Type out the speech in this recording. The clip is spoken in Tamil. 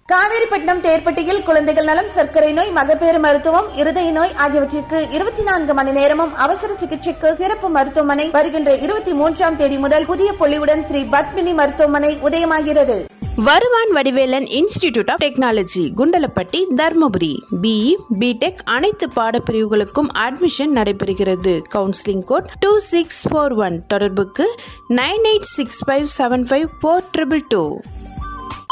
காவேரிப்பட்டினம் தேர்ப்பட்டியில் குழந்தைகள் நலம், சர்க்கரை நோய், மகப்பேறு மருத்துவம், இருதய நோய் ஆகியவற்றிற்கு 24 மணி நேரமும் அவசர சிகிச்சைக்கு சிறப்பு மருத்துவமனை வருகின்ற 23ஆம் தேதி முதல் புதிய பொலிவுடன் ஸ்ரீ பத்மினி மருத்துவமனை உதயமாகிறது. வருவான் Vadivelan institute of technology, Kundalapatti, Dharmapuri. BE, BTech அனைத்து பாடப்பிரிவுகளுக்கும் அட்மிஷன் நடைபெறுகிறது. Counselling code 2641. தொடர்புக்கு 9865754222.